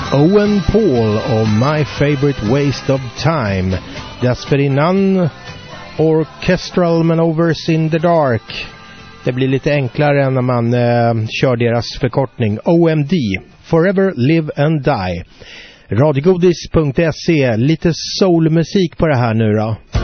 Owen Paul och My Favorite Waste of Time. Dessförinnan Orchestral Maneuvers in the Dark. Det blir lite enklare när man kör deras förkortning OMD, Forever Live and Die. Radiogodis.se, lite soulmusik på det här nu då.